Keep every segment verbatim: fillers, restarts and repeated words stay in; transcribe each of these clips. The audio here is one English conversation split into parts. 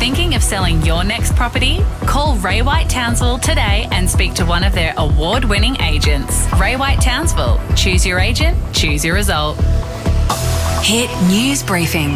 Thinking of selling your next property? Call Ray White Townsville today and speak to one of their award-winning agents. Ray White Townsville. Choose your agent, choose your result. Hit News Briefing.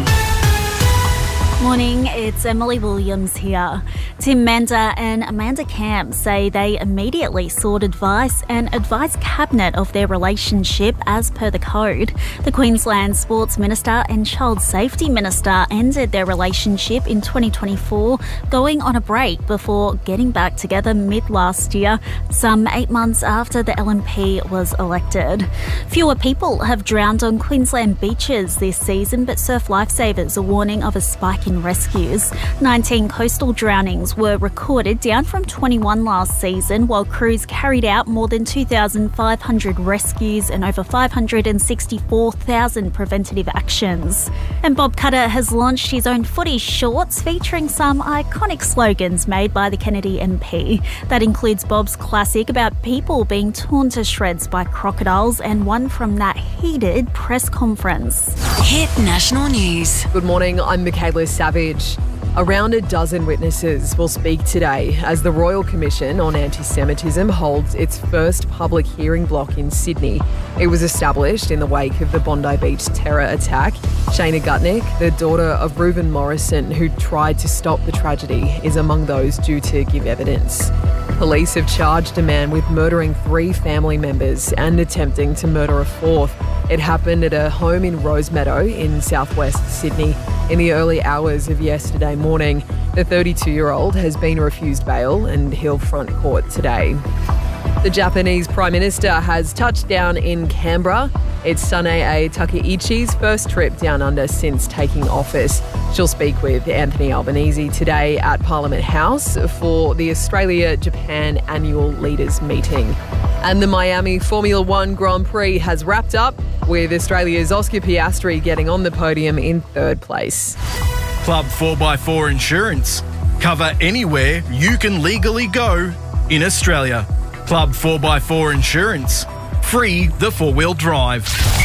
Morning, it's Emily Williams here. Tim Manda and Amanda Camp say they immediately sought advice and advised Cabinet of their relationship as per the code. The Queensland Sports Minister and Child Safety Minister ended their relationship in twenty twenty-four, going on a break before getting back together mid-last year, some eight months after the L N P was elected. Fewer people have drowned on Queensland beaches this season, but Surf Lifesavers are warning of a spike in rescues. nineteen coastal drownings were recorded, down from twenty-one last season, while crews carried out more than two thousand five hundred rescues and over five hundred sixty-four thousand preventative actions. And Bob Cutter has launched his own footy shorts featuring some iconic slogans made by the Kennedy M P. That includes Bob's classic about people being torn to shreds by crocodiles and one from that heated press conference. Hit National News. Good morning, I'm Michaela Savage. Around a dozen witnesses will speak today as the Royal Commission on Anti-Semitism holds its first public hearing block in Sydney. It was established in the wake of the Bondi Beach terror attack. Shana Gutnick, the daughter of Reuben Morrison, who tried to stop the tragedy, is among those due to give evidence. Police have charged a man with murdering three family members and attempting to murder a fourth. It happened at a home in Rosemeadow in southwest Sydney in the early hours of yesterday morning. The thirty-two-year-old has been refused bail and he'll front court today. The Japanese Prime Minister has touched down in Canberra. It's Sanae Takaichi's first trip down under since taking office. She'll speak with Anthony Albanese today at Parliament House for the Australia-Japan annual leaders meeting. And the Miami Formula One Grand Prix has wrapped up with Australia's Oscar Piastri getting on the podium in third place. Club four by four Insurance. Cover anywhere you can legally go in Australia. Club four by four Insurance. Free the four-wheel drive.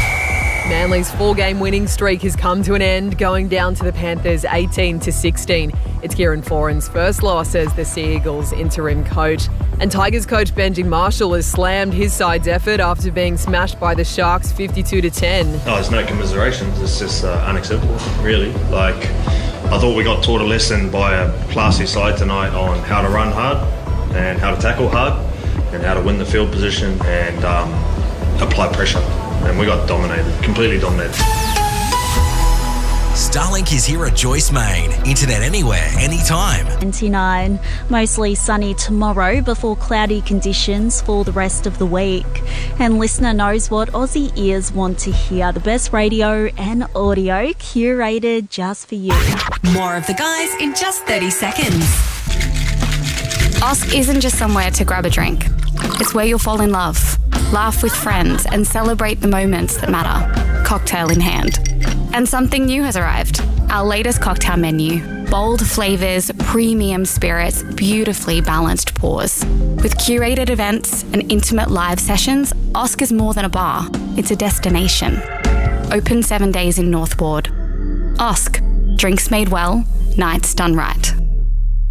Manly's four-game winning streak has come to an end, going down to the Panthers eighteen to sixteen. It's Kieran Foran's first loss as the Sea Eagles interim coach. And Tigers coach Benji Marshall has slammed his side's effort after being smashed by the Sharks fifty-two to ten. Oh, there's no commiserations. It's just uh, unacceptable, really. Like, I thought we got taught a lesson by a classy side tonight on how to run hard and how to tackle hard and how to win the field position and um, apply pressure. And we got dominated, completely dominated. Starlink is here at Joyce Main. Internet anywhere, anytime. twenty-nine. Mostly sunny tomorrow before cloudy conditions for the rest of the week. And listener knows what Aussie ears want to hear. The best radio and audio curated just for you. More of the guys in just thirty seconds. Osk isn't just somewhere to grab a drink. It's where you'll fall in love, laugh with friends and celebrate the moments that matter, cocktail in hand. And something new has arrived, our latest cocktail menu. Bold flavours, premium spirits, beautifully balanced pours. With curated events and intimate live sessions, Osk is more than a bar, it's a destination. Open seven days in North Ward. Osk, drinks made well, nights done right.